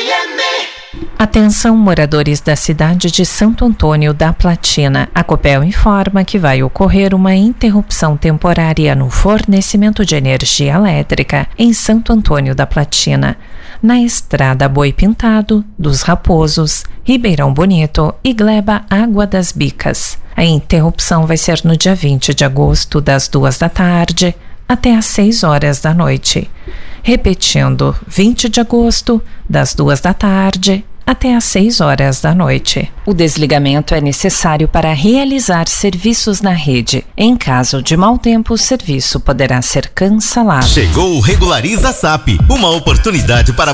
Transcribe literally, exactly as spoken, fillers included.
M. Atenção, moradores da cidade de Santo Antônio da Platina. A Copel informa que vai ocorrer uma interrupção temporária no fornecimento de energia elétrica em Santo Antônio da Platina, na estrada Boi Pintado, dos Raposos, Ribeirão Bonito e Gleba Água das Bicas. A interrupção vai ser no dia vinte de agosto, das duas da tarde até às seis horas da noite. Repetindo, vinte de agosto, das duas da tarde até às seis horas da noite. O desligamento é necessário para realizar serviços na rede. Em caso de mau tempo, o serviço poderá ser cancelado. Chegou o Regulariza S A P, uma oportunidade para